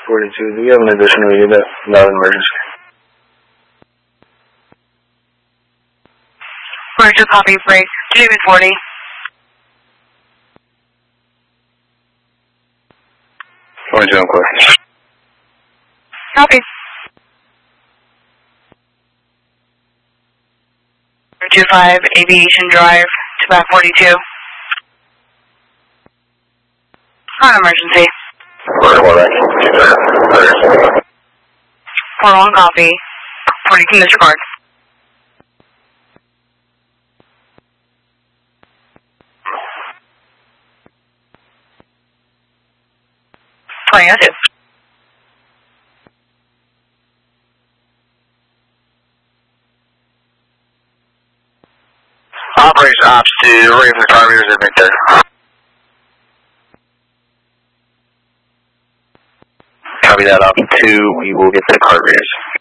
42. Do we have an additional unit? Not an emergency. 42, copy, break. Jamie 40. 42, I'm clear. Copy. 25, Aviation Drive to back 42. On emergency. 41, copy. 42, disregard. Operation Ops to Raven Car Readers at Victor. Copy that, Ops 2. We will get to the car readers.